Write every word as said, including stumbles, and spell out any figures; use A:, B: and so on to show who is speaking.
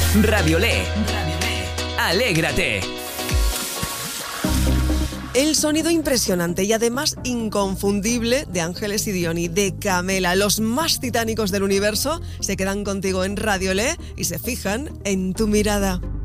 A: Radiolé. Alégrate.
B: El sonido impresionante y además inconfundible de Ángeles y Diony, de Camela. Los más titánicos del universo se quedan contigo en Radiolé y se fijan en tu mirada.